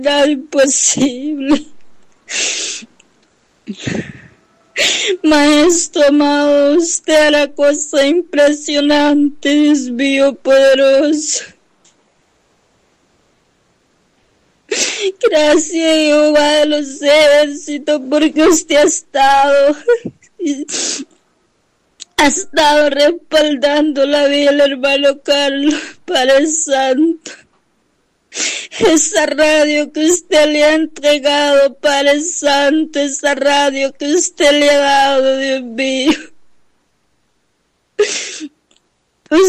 nada imposible. Maestro amado, usted hará cosa impresionante, Dios mío poderoso. Gracias, Jehová de los ejércitos, porque usted ha estado respaldando la vida del hermano Carlos, Padre Santo. Esa radio que usted le ha entregado, Padre Santo, esa radio que usted le ha dado, Dios mío.